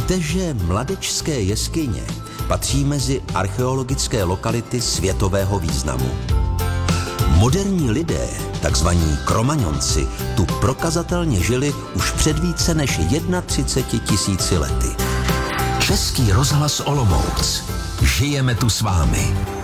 Víte, že Mladečské jeskyně patří mezi archeologické lokality světového významu? Moderní lidé, takzvaní Kromaňonci, tu prokazatelně žili už před více než 31 000 lety. Český rozhlas Olomouc. Žijeme tu s vámi.